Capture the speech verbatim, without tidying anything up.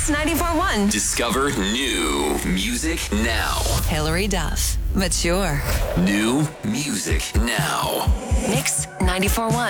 Mix ninety-four point one. Discover new music now. Hilary Duff. Mature. New music now. Mix ninety-four point one.